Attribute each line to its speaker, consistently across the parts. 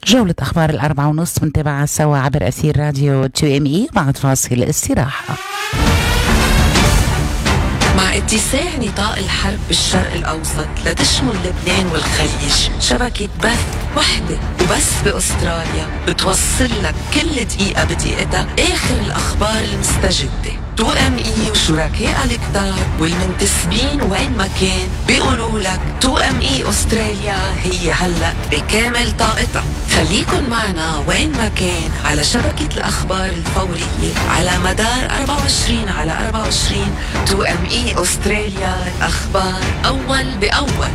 Speaker 1: جولة أخبار 4:30 بنتابعها سوا عبر أثير راديو 2ME بعد فاصل استراحة.
Speaker 2: مع اتساع نطاق الحرب بالشرق الأوسط لتشمل لبنان والخليج، شبكة بث وحدة وبس بأستراليا بتوصل لك كل دقيقة بدقيقتها آخر الأخبار المستجدة. 2ME وشركاء الكتار والمنتسبين وين ما كان بيقولوا لك 2ME أستراليا هي هلأ بكامل طاقتها. خليكن معنا وين ما كان على شبكة الأخبار الفورية على مدار 24/24. 2ME أستراليا، الأخبار أول بأول.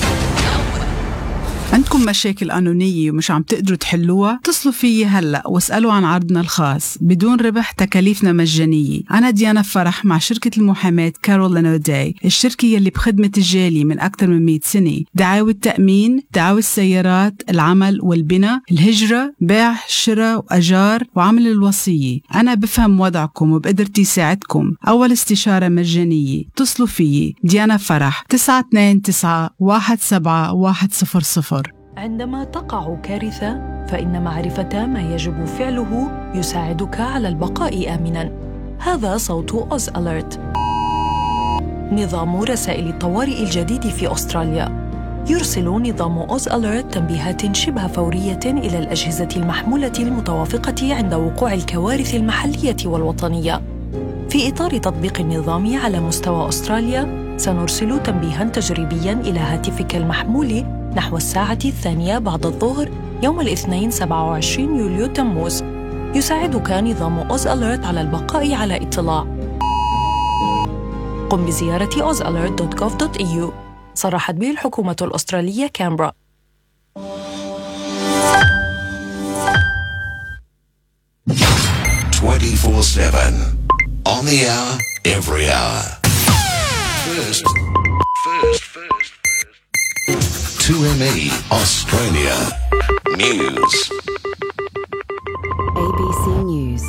Speaker 3: عندكم مشاكل قانونية ومش عم تقدروا تحلوها؟ اتصلوا فيي هلأ واسألوا عن عرضنا الخاص بدون ربح، تكاليفنا مجانية. أنا ديانا فرح مع شركة المحاماة كارول لانوداي، الشركة يلي بخدمة الجالية من أكثر من 100 سنة. دعاوى التأمين، دعاوى السيارات، العمل والبناء، الهجرة، بيع، شراء وأجار وعمل الوصية. أنا بفهم وضعكم وبقدرتي ساعدكم. أول استشارة مجانية. اتصلوا فيي ديانا فرح 929-17100.
Speaker 4: عندما تقع كارثة فإن معرفة ما يجب فعله يساعدك على البقاء آمناً. هذا صوت أوز أليرت، نظام رسائل الطوارئ الجديد في أستراليا. يرسل نظام أوز أليرت تنبيهات شبه فورية إلى الأجهزة المحمولة المتوافقة عند وقوع الكوارث المحلية والوطنية. في إطار تطبيق النظام على مستوى أستراليا، سنرسل تنبيهاً تجريبياً إلى هاتفك المحمول نحو الساعة 2 بعد الظهر يوم الاثنين 27 يوليو تموز. يساعدك نظام أوز أليرت على البقاء على اطلاع. قم بزيارة ozalert.gov.au. صرحت به الحكومة الأسترالية كامبرا.
Speaker 5: 24/7 on the hour, every hour. First. 2ME Australia News.
Speaker 6: ABC News.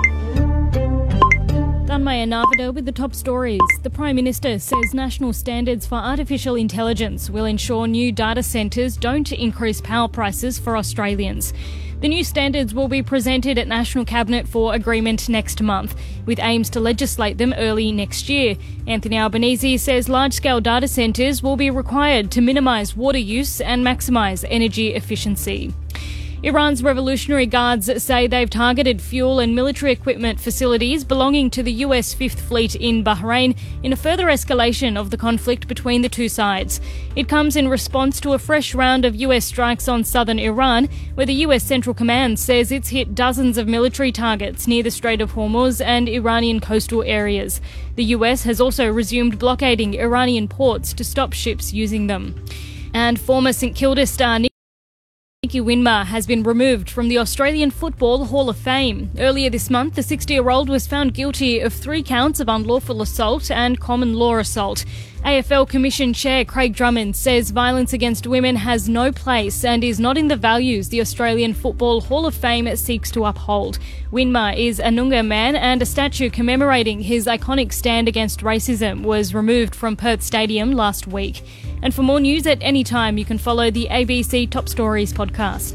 Speaker 7: Danmaya Narvada with the top stories. The Prime Minister says national standards for artificial intelligence will ensure new data centres don't increase power prices for Australians. The new standards will be presented at National Cabinet for agreement next month, with aims to legislate them early next year. Anthony Albanese says large-scale data centres will be required to minimise water use and maximise energy efficiency. Iran's Revolutionary Guards say they've targeted fuel and military equipment facilities belonging to the US Fifth Fleet in Bahrain in a further escalation of the conflict between the two sides. It comes in response to a fresh round of US strikes on southern Iran, where the US Central Command says it's hit dozens of military targets near the Strait of Hormuz and Iranian coastal areas. The US has also resumed blockading Iranian ports to stop ships using them. And former St Kilda star Nicky Winmar has been removed from the Australian Football Hall of Fame. Earlier this month, the 60-year-old was found guilty of 3 counts of unlawful assault and common law assault. AFL Commission Chair Craig Drummond says violence against women has no place and is not in the values the Australian Football Hall of Fame seeks to uphold. Winmar is a Noongar man, and a statue commemorating his iconic stand against racism was removed from Perth Stadium last week. And for more news at any time, you can follow the ABC Top Stories podcast.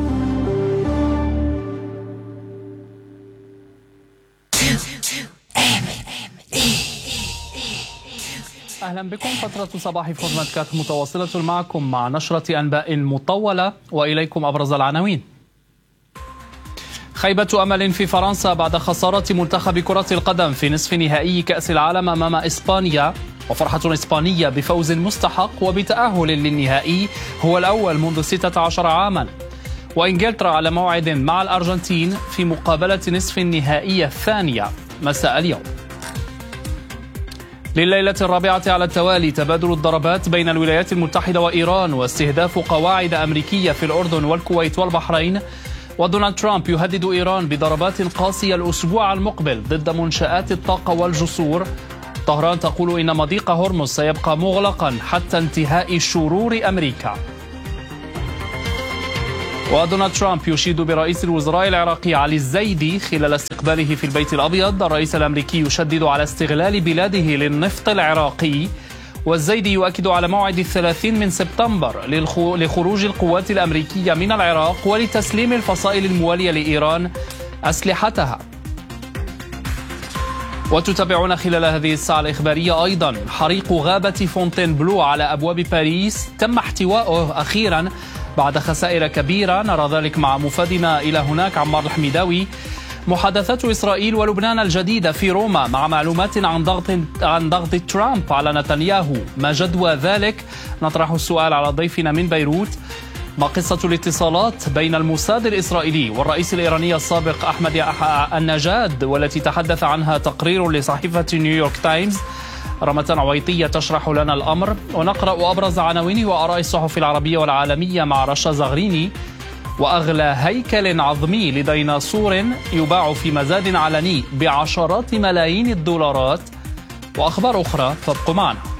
Speaker 8: أهلا بكم. فترة صباح فورمات متواصلة معكم مع نشرة أنباء مطولة، وإليكم أبرز العناوين. خيبة أمل في فرنسا بعد خسارة منتخب كرة القدم في نصف نهائي كأس العالم أمام إسبانيا، وفرحة إسبانية بفوز مستحق وبتأهل للنهائي هو الأول منذ 16 عاما. وإنجلترا على موعد مع الأرجنتين في مقابلة نصف النهائي الثانية مساء اليوم. لليلة الرابعة على التوالي تبادل الضربات بين الولايات المتحدة وإيران واستهداف قواعد أمريكية في الأردن والكويت والبحرين. ودونالد ترامب يهدد إيران بضربات قاسية الأسبوع المقبل ضد منشآت الطاقة والجسور. طهران تقول إن مضيق هرمز سيبقى مغلقا حتى انتهاء شرور أمريكا. ودونالد ترامب يشيد برئيس الوزراء العراقي علي الزيدي خلال استقباله في البيت الأبيض. الرئيس الأمريكي يشدد على استغلال بلاده للنفط العراقي. والزيدي يؤكد على موعد 30 من سبتمبر لخروج القوات الأمريكية من العراق ولتسليم الفصائل الموالية لإيران أسلحتها. وتتابعون خلال هذه الساعة الإخبارية أيضا حريق غابة فونتينبلو على أبواب باريس تم احتوائه أخيرا بعد خسائر كبيرة. نرى ذلك مع مفادنا إلى هناك عمار الحميداوي. محادثات إسرائيل ولبنان الجديدة في روما مع معلومات عن ضغط ترامب على نتنياهو، ما جدوى ذلك؟ نطرح السؤال على ضيفنا من بيروت. ما قصة الاتصالات بين الموساد الإسرائيلي والرئيس الإيراني السابق أحمد النجاد والتي تحدث عنها تقرير لصحيفة نيويورك تايمز؟ رمة عويطية تشرح لنا الأمر، ونقرأ أبرز عناوين وآراء الصحف العربية والعالمية مع رشا زغريني. وأغلى هيكل عظمي لديناصور يباع في مزاد علني بعشرات ملايين الدولارات، وأخبار أخرى، فابقوا معنا.